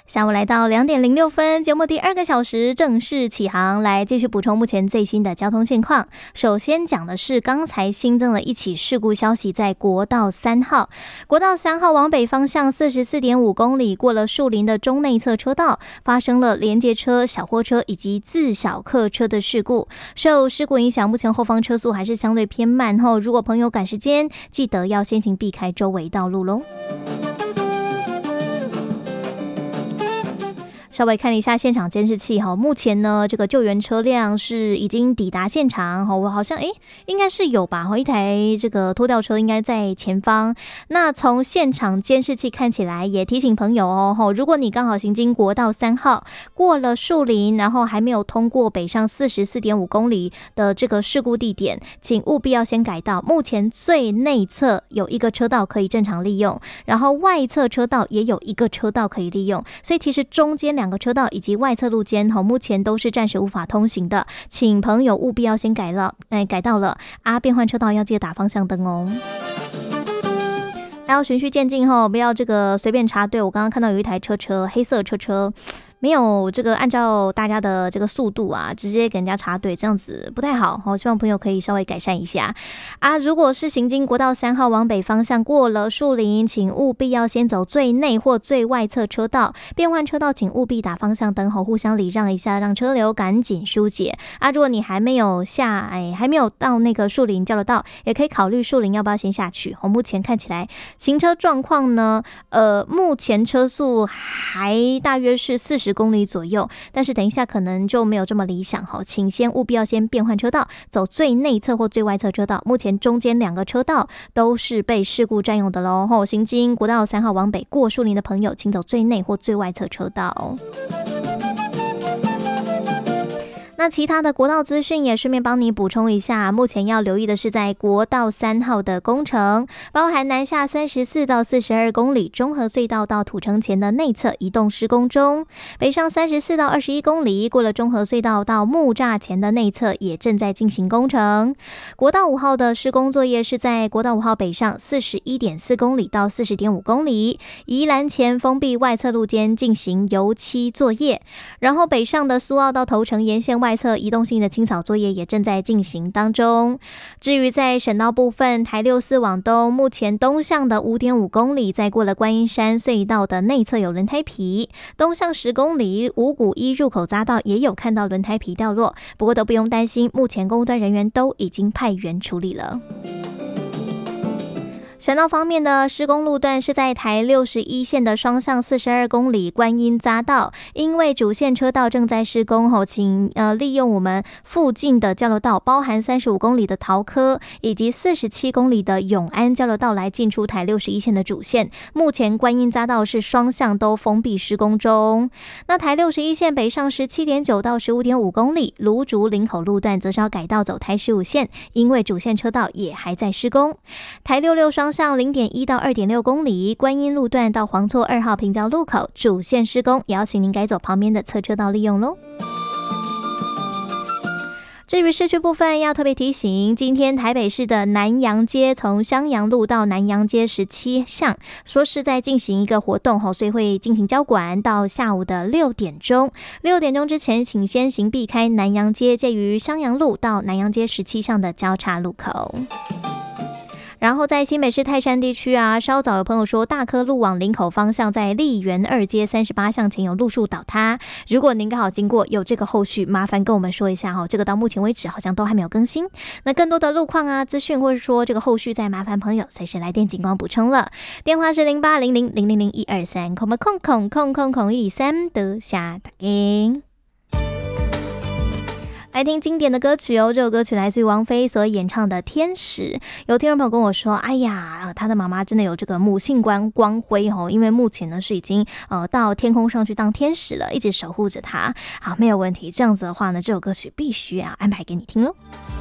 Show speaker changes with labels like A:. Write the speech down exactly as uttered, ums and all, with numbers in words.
A: 下午来到两点零六分，节目第二个小时正式起航，来继续补充目前最新的交通现况。首先讲的是刚才新增了一起事故消息，在国道三号，国道三号往北方向 四十四点五公里，过了树林的中内侧车道，发生了连接车、小货车以及自小客车的事故。受事故影响，目前后方车速还是相对偏慢后，如果朋友赶时间，记得要先行避开周围道路咯。稍微看了一下现场监视器，目前呢这个救援车辆是已经抵达现场，我好像诶应该是有吧，一台这个拖吊车应该在前方。那从现场监视器看起来，也提醒朋友哦，如果你刚好行经国道三号，过了树林，然后还没有通过北上 四十四点五公里的这个事故地点，请务必要先改道。目前最内侧有一个车道可以正常利用，然后外侧车道也有一个车道可以利用，所以其实中间两个车道以及外侧路肩目前都是暂时无法通行的，请朋友务必要先改了，哎，改道了啊！变换车道要记得打方向灯哦。还要循序渐进后，不要这个随便插队。我刚刚看到有一台车车，黑色车车。没有这个按照大家的这个速度啊，直接给人家插队，这样子不太好。我希望朋友可以稍微改善一下啊。如果是行经国道三号往北方向，过了树林，请务必要先走最内或最外侧车道，变换车道请务必打方向灯后，互相礼让一下，让车流赶紧疏解啊。如果你还没有下，哎，还没有到那个树林交流道，也可以考虑树林要不要先下去。我目前看起来行车状况呢，呃，目前车速还大约是四十公里左右，但是等一下可能就没有这么理想，请先务必要先变换车道，走最内侧或最外侧车道。目前中间两个车道都是被事故占用的咯。行经国道三号往北过树林的朋友，请走最内或最外侧车道。那其他的国道资讯也顺便帮你补充一下，目前要留意的是在国道三号的工程，包含南下三十四到四十二公里中和隧道到土城前的内侧移动施工中，北上三十四到二十一公里，过了中和隧道到木栅前的内侧也正在进行工程。国道五号的施工作业是在国道五号北上 四十一点四公里到 四十点五公里，宜兰前封闭外侧路肩进行油漆作业，然后北上的苏澳到头城沿线外外侧移动性的清扫作业也正在进行当中。至于在省道部分，台六四往东，目前东向的 五点五公里，在过了观音山隧道的内侧有轮胎皮，东向十公里，五股一入口匝道也有看到轮胎皮掉落，不过都不用担心，目前公务端人员都已经派员处理了。省道方面的施工路段是在台六十一线的双向四十二公里观音匝道，因为主线车道正在施工后，请呃利用我们附近的交流道，包含三十五公里的桃科以及四十七公里的永安交流道来进出台六十一线的主线。目前观音匝道是双向都封闭施工中。那台六十一线北上 十七点九到十五点五公里，芦竹林口路段则是要改道走台十五线，因为主线车道也还在施工。台六六双向 零点一到二点六公里，观音路段到黄厝二号平交路口主线施工，也要请您改走旁边的侧车道利用咯。至于市区部分，要特别提醒，今天台北市的南阳街从襄阳路到南阳街十七巷，说是在进行一个活动，所以会进行交管到下午的六点钟。六点钟之前，请先行避开南阳街介于襄阳路到南阳街十七巷的交叉路口。然后在新北市泰山地区啊，稍早有朋友说大科路往林口方向在丽园二街三十八巷前有路树倒塌，如果您刚好经过有这个后续，麻烦跟我们说一下，这个到目前为止好像都还没有更新。那更多的路况啊资讯，或者说这个后续再麻烦朋友随时来电警光补充了。电话是零八零零零零零一二三，空空空空空空一三的下打给。来听经典的歌曲哦，这首歌曲来自于王菲所演唱的《天使》。有听众朋友跟我说，哎呀，他的妈妈真的有这个母性光光辉哦，因为目前呢是已经呃到天空上去当天使了，一直守护着他。好，没有问题。这样子的话呢，这首歌曲必须啊安排给你听咯。